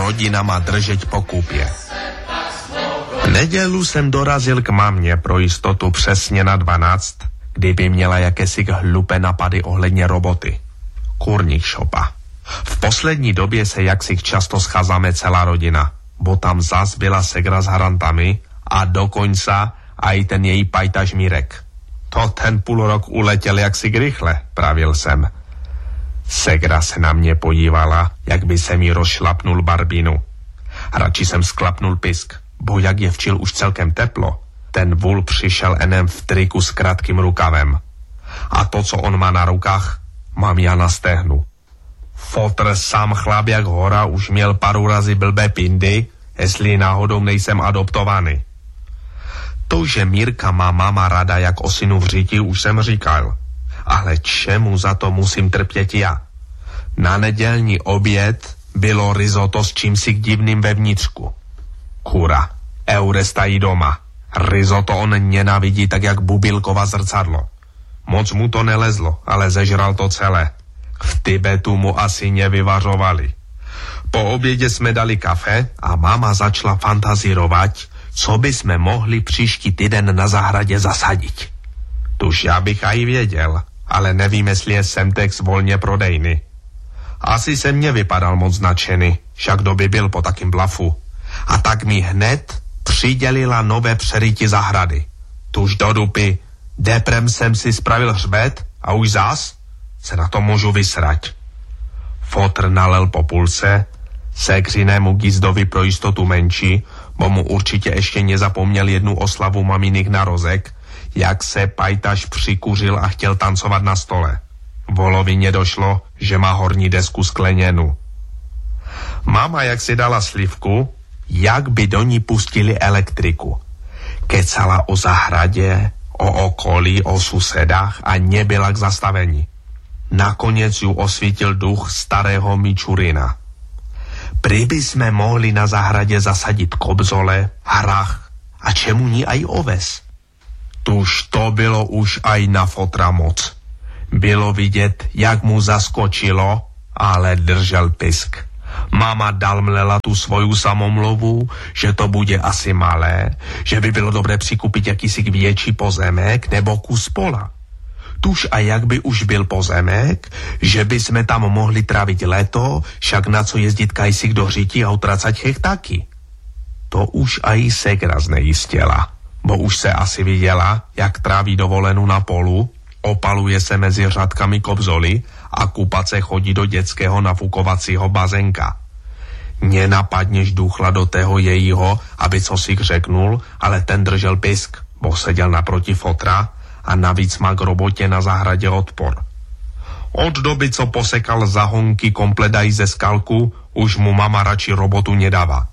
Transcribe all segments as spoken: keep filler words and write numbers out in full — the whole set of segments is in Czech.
rodina má držet po kúpě. V nedělu jsem dorazil k mamě pro jistotu přesně na dvanáct, kdyby měla jakési hlupé napady ohledně roboty. Kurník šopa. V poslední době se jaksi často scházáme celá rodina, bo tam zas byla segra s harantami a dokonce a i ten její pajtaž Mirek. To ten půl rok uletěl jaksi rychle, pravil jsem. Segra se na mě podívala, jak by se mi rozšlapnul barbínu. Radši jsem sklapnul pisk, bo jak je včil už celkem teplo, ten vůl přišel enem v triku s krátkým rukavem. A to, co on má na rukách, mám já na stehnu. Fotr sám chlap jak hora už měl paru razy blbé pindy, jestli náhodou nejsem adoptovaný. To, že Mírka má máma rada jak osinu v říti, už jsem říkal. Ale čemu za to musím trpět já? Na nedělní oběd bylo risotto s čímsi divným vevnitřku. Kura, Euresta jí doma. Risotto on nenávidí tak jak bubilkova zrcadlo. Moc mu to nelezlo, ale zežral to celé. V Tibetu mu asi nevyvařovali. Po obědě jsme dali kafe a máma začala fantazírovat, co by jsme mohli příští týden na zahradě zasadit. Tuž já bych aj věděl, ale nevím, jestli je Semtex volně prodejný. Asi se mně vypadal moc značený, však kdo by byl po takým blafu. A tak mi hned přidělila nové přeryti zahrady. Tuž do dupy, deprem jsem si spravil hřbet a už zas se na to můžu vysrať. Fotr nalel po půlce, Segřinému Gizdovi pro jistotu menší, bo mu určitě ještě nezapomněl jednu oslavu maminých narozek, jak se pajtaš přikuřil a chtěl tancovat na stole. Volovi nedošlo, že má horní desku skleněnu. Máma jak si dala slivku, jak by do ní pustili elektriku. Kecala o zahradě, o okolí, o susedách a nebyla k zastavení. Nakonec ju osvítil duch starého Mičurina. Prý by jsme mohli na zahradě zasadit kobzole, hrach a čemu ní aj oves. Tuž to bylo už aj na Fotra moc. Bylo vidět, jak mu zaskočilo, ale držel pisk. Mama dalmlela tu svoju samomluvu, že to bude asi malé, že by bylo dobré přikupit jakýsi větší pozemek nebo kus pola. Tuž a jak by už byl pozemek, že by jsme tam mohli trávit léto, však na co jezdit kajsik do Řití a utracať hektáky. To už aj segra znejistěla, bo už se asi viděla, jak tráví dovolenou na polu, opaluje se mezi řadkami kobzoly a kupat se chodí do dětského nafukovacího bazénka. Nenapadněž duchla do tého jejího, aby co si řeknul, ale ten držel pisk, bo seděl naproti Fotra a navíc má k robotě na zahradě odpor. Od doby, co posekal zahonky kompledají ze skalku, už mu mama radši robotu nedává.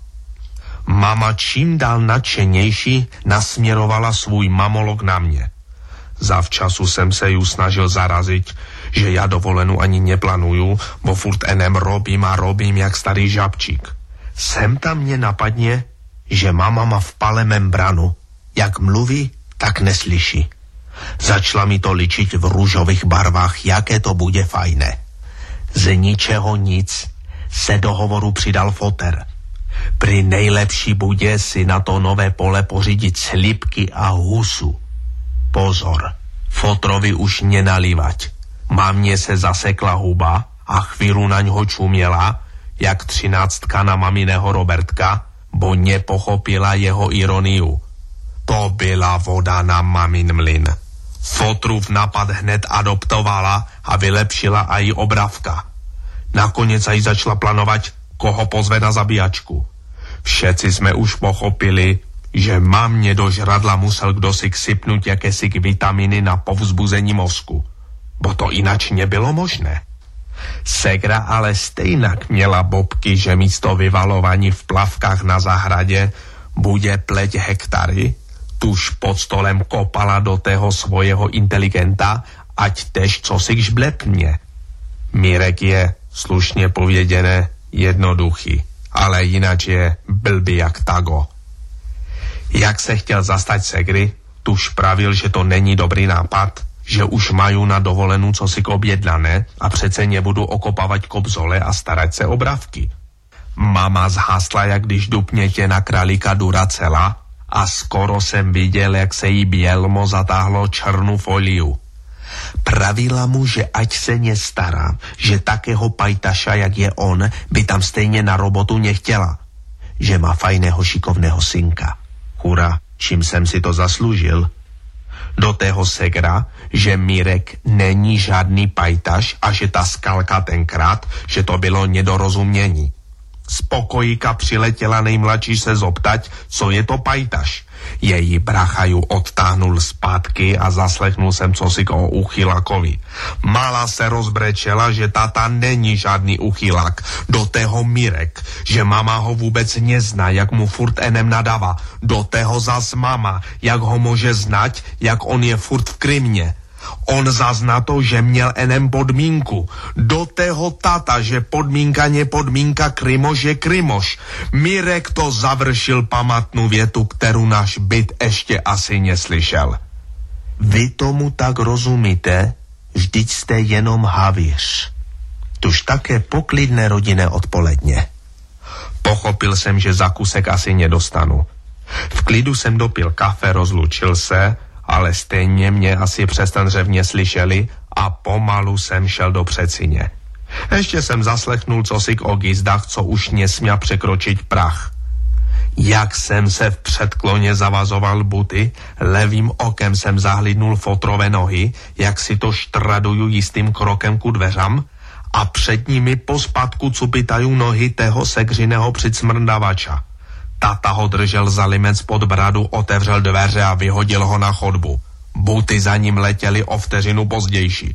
Mama čím dál nadšenější nasměrovala svůj mamolog na mě. Zavčasu jsem se ju snažil zarazit, že já dovolenou ani neplánuju, bo furt enem robím a robím jak starý žabčík. Sem tam mě napadně, že mama má v pale membranu. Jak mluví, tak neslyší. Začala mi to ličit v růžových barvách, jaké to bude fajné. Z ničeho nic se do hovoru přidal Foter. Prý nejlepší bude si na to nové pole pořídit slipky a husu. Pozor, Fotrovi už nenalívať. Mamně se zasekla huba a chvíru na ňo čuměla, jak třináctka na maminého Robertka, bo nepochopila jeho ironiu. To byla voda na mamin mlyn. Fotrův napad hned adoptovala a vylepšila aj obravka. Nakonec aj začala plánovat, koho pozve na zabíjačku. Všetci jsme už pochopili, že mamně do žradla musel kdo si ksypnout jakési vitaminy na povzbuzení mozku. Bo to inač nebylo možné. Segra ale stejnak měla bobky, že místo vyvalování v plavkách na zahradě bude pleť hektary, tuž pod stolem kopala do tého svojeho inteligenta, ať tež co si žblepně. Mirek je, slušně pověděné, jednoduchý, ale jinak je blbý jak tago. Jak se chtěl zastať segry, tuž pravil, že to není dobrý nápad, že už mají na dovolenou co si objednané a přece nebudu okopávat kobzole a starat se o bravky. Mama zhasla, jak když dupnětě na králíka Duracela a skoro jsem viděl, jak se jí bělmo zatáhlo černou foliu. Pravila mu, že ať se nestará, že takého pajtaša, jak je on, by tam stejně na robotu nechtěla. Že má fajného šikovného synka. Hura, čím jsem si to zaslužil? Do tého segra, že Mirek není žádný pajtaš a že ta skalka tenkrát, že to bylo nedorozumění. Z pokojíka přiletěla nejmladší se zoptať, co je to pajtaš. Její bracha ju odtáhnul zpátky a zaslechnul jsem cosi o uchylakovi. Mala se rozbrečela, že tata není žádný uchylak. Do tého Mirek, že mama ho vůbec nezná, jak mu furt enem nadává. Do tého zas mama, jak ho může znať, jak on je furt v Krymě. On zazná to, že měl enem podmínku. Do tého tata, že podmínka nie podmínka, Krymoš je Krymoš. Mirek to završil pamatnou větu, kterou náš byt ještě asi neslyšel. Vy tomu tak rozumíte, vždyť jste jenom havíř. Tuž také poklidné rodinné odpoledně. Pochopil jsem, že za kusek asi nedostanu. V klidu jsem dopil kafe, rozlučil se, ale stejně mě asi přes ten řev slyšeli a pomalu jsem šel do předsíně. Ještě jsem zaslechnul cosik o gizdách, co už nesměl překročit prach. Jak jsem se v předkloně zavazoval buty, levým okem jsem zahlídnul fotrové nohy, jak si to štraduju jistým krokem ku dveřam a před nimi pospadku cupitají nohy tého segřiného přicmrdavača. Tata ho držel za limec pod bradu, otevřel dveře a vyhodil ho na chodbu. Buty za ním letěly o vteřinu pozdější.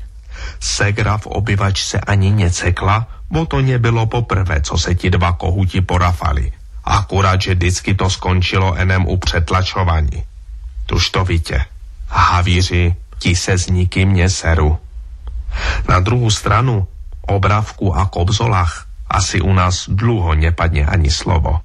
Segra v obyvačce ani necekla, bo to nebylo poprvé, co se ti dva kohuti porafali. Akurát, že vždycky to skončilo enem u přetlačování. Tuž to víte. Havíři, ti se s nikým neseru. Na druhou stranu, o Bravku a Kobzolách asi u nás dlouho nepadne ani slovo.